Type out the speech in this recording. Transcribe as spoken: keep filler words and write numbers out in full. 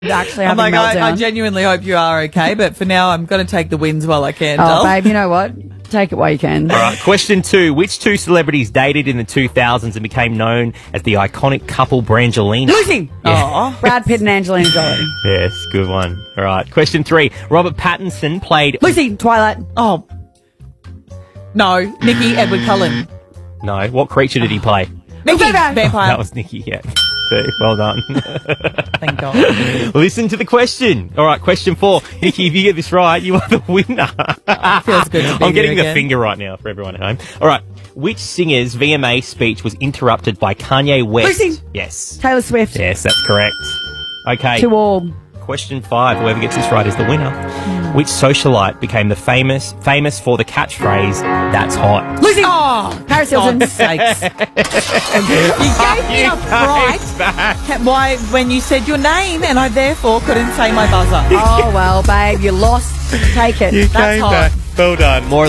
Actually, I'm having like, a meltdown. I, I genuinely hope you are okay, but for now, I'm going to take the wins while I can. Oh, doll. babe, you know what? Take it while you can. All right, question two. Which two celebrities dated in the two thousands and became known as the iconic couple Brangelina? Lucy! Aw. Brad Pitt and Angelina Jolie. Yes, good one. All right, question three. Robert Pattinson played... Lucy! Twilight. Oh. No, Nicky Edward Cullen. No, what creature did he play? Nicky, Vampire. vampire. That was Nicky, yeah. So, well done. Thank God. Listen to the question. All right, question four. Nikki, if you get this right, you are the winner. Feels good to be I'm getting here the again. finger right now for everyone at home. All right. Which singer's V M A speech was interrupted by Kanye West? Lucy. Yes. Taylor Swift. Yes, that's correct. Okay. To all. Question five. Whoever gets this right is the winner. Which socialite became the famous famous for the catchphrase "That's hot"? Lucy! Oh, Paris Hilton. God's sakes. You gave me a fright why, when you said your name and I therefore couldn't say my buzzer. Oh, well, babe, you lost. Take it. You That's came hot. back. Well done. More